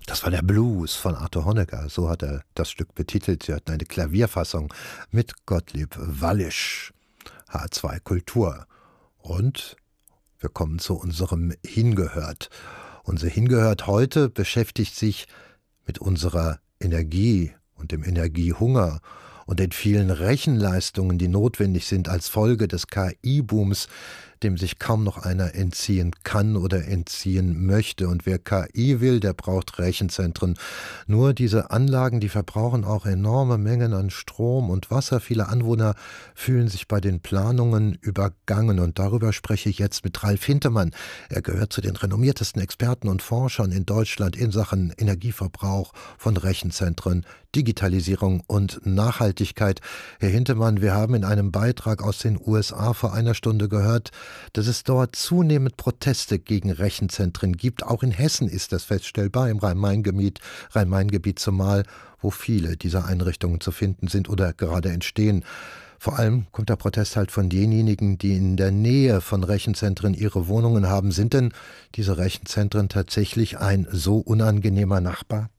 Das war der Blues von Arthur Honegger, so hat er das Stück betitelt. Sie hatten eine Klavierfassung mit Gottlieb Wallisch, H2 Kultur. Und wir kommen zu unserem Hingehört. Unser Hingehört heute beschäftigt sich mit unserer Energie und dem Energiehunger und den vielen Rechenleistungen, die notwendig sind als Folge des KI-Booms, dem sich kaum noch einer entziehen kann oder entziehen möchte. Und wer KI will, der braucht Rechenzentren. Nur diese Anlagen, die verbrauchen auch enorme Mengen an Strom und Wasser. Viele Anwohner fühlen sich bei den Planungen übergangen. Und darüber spreche ich jetzt mit Ralf Hintemann. Er gehört zu den renommiertesten Experten und Forschern in Deutschland in Sachen Energieverbrauch von Rechenzentren, Digitalisierung und Nachhaltigkeit. Herr Hintemann, wir haben in einem Beitrag aus den USA vor einer Stunde gehört, dass es dort zunehmend Proteste gegen Rechenzentren gibt. Auch in Hessen ist das feststellbar, im Rhein-Main-Gebiet zumal, wo viele dieser Einrichtungen zu finden sind oder gerade entstehen. Vor allem kommt der Protest halt von denjenigen, die in der Nähe von Rechenzentren ihre Wohnungen haben. Sind denn diese Rechenzentren tatsächlich ein so unangenehmer Nachbar?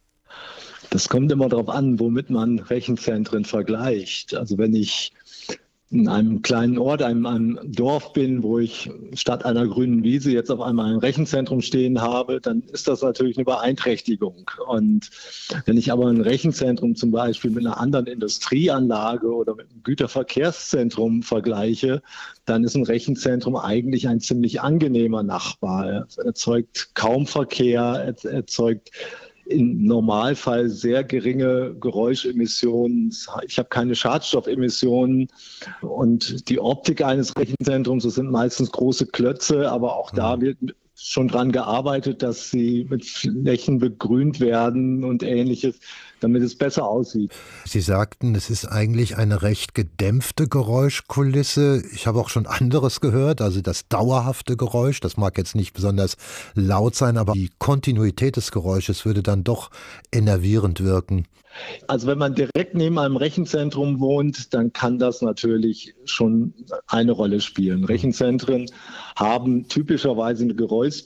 Das kommt immer darauf an, womit man Rechenzentren vergleicht. Also wenn ich in einem kleinen Ort, einem Dorf bin, wo ich statt einer grünen Wiese jetzt auf einmal ein Rechenzentrum stehen habe, dann ist das natürlich eine Beeinträchtigung. Und wenn ich aber ein Rechenzentrum zum Beispiel mit einer anderen Industrieanlage oder mit einem Güterverkehrszentrum vergleiche, dann ist ein Rechenzentrum eigentlich ein ziemlich angenehmer Nachbar. Es erzeugt kaum Verkehr, es erzeugt im Normalfall sehr geringe Geräuschemissionen. Ich habe keine Schadstoffemissionen und die Optik eines Rechenzentrums, das sind meistens große Klötze, aber auch da wird schon dran gearbeitet, dass sie mit Flächen begrünt werden und Ähnliches, damit es besser aussieht. Sie sagten, es ist eigentlich eine recht gedämpfte Geräuschkulisse. Ich habe auch schon anderes gehört, also das dauerhafte Geräusch, das mag jetzt nicht besonders laut sein, aber die Kontinuität des Geräusches würde dann doch enervierend wirken. Also wenn man direkt neben einem Rechenzentrum wohnt, dann kann das natürlich schon eine Rolle spielen. Rechenzentren haben typischerweise eine Geräuschkulisse,